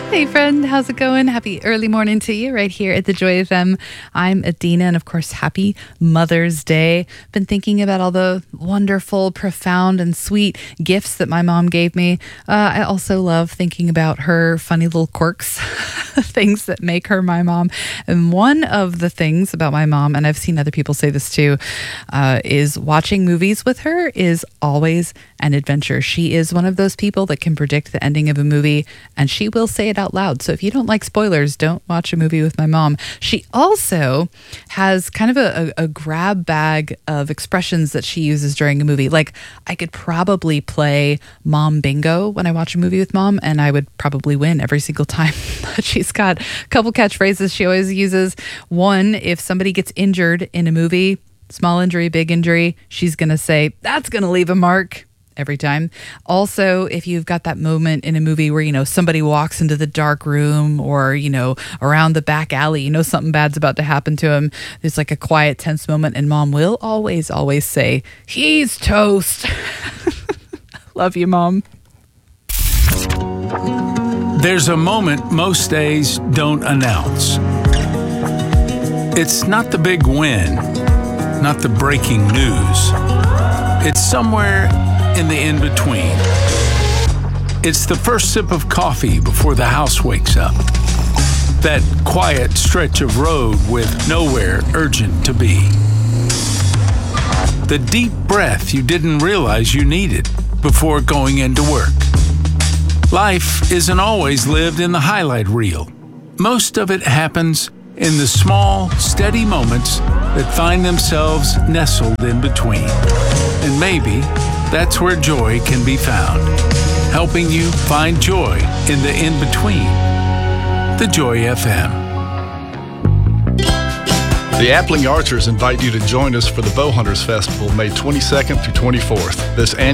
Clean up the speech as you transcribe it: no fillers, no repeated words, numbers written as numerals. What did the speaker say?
Hey friend, how's it going? Happy early morning to you right here at the Joy FM. I'm Adina, and of course, happy Mother's Day. Been thinking about all the wonderful, profound, and sweet gifts that my mom gave me. I also love thinking about her funny little quirks, things that make her my mom. And one of the things about my mom, and I've seen other people say this too, is watching movies with her is always an adventure. She is one of those people that can predict the ending of a movie, and she will say it out loud. So if you don't like spoilers, don't watch a movie with my mom. She also has kind of a grab bag of expressions that she uses during a movie. Like, I could probably play mom bingo when I watch a movie with mom, and I would probably win every single time. But she's got a couple catchphrases she always uses. One, if somebody gets injured in a movie, small injury, big injury, she's going to say, "That's going to leave a mark." Every time. Also, if you've got that moment in a movie where, somebody walks into the dark room or, around the back alley, something bad's about to happen to him. There's like a quiet, tense moment, and mom will always say, "He's toast." Love you, Mom. There's a moment most days don't announce. It's not the big win, not the breaking news. It's somewhere in the in-between. It's the first sip of coffee before the house wakes up. That quiet stretch of road with nowhere urgent to be. The deep breath you didn't realize you needed before going into work. Life isn't always lived in the highlight reel. Most of it happens in the small, steady moments that find themselves nestled in between. And maybe that's where joy can be found, helping you find joy in the in-between. The Joy FM. The Appling Archers invite you to join us for the Bowhunters Festival, May 22nd through 24th. This